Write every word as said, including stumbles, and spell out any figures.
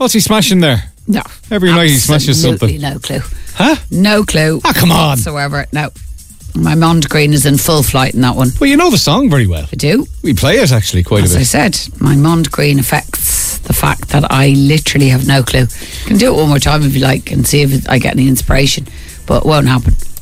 What's he smashing there? No. Every night he smashes something. No clue. Huh? No clue. Ah, come on. Whatsoever. No. My Mondegreen is in full flight in that one. Well, you know the song very well. I do. We play it actually quite As a bit. As I said, my Mondegreen affects the fact that I literally have no clue. You can do it one more time if you like and see if I get any inspiration, but it won't happen.